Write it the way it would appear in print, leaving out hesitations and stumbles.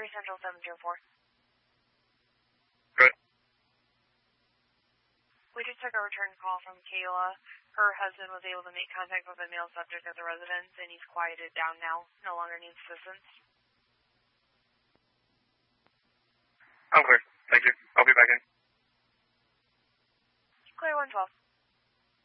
Central 704. Good. We just took a return call from Kayla. Her husband was able to make contact with a male subject at the residence, and he's quieted down now. No longer needs assistance. I'm clear. Thank you. I'll be back in. Clear 112.